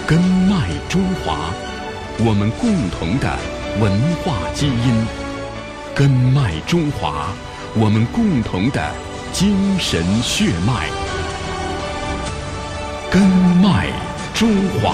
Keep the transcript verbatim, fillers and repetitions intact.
根脉中华，我们共同的文化基因；根脉中华，我们共同的精神血脉。根脉中华。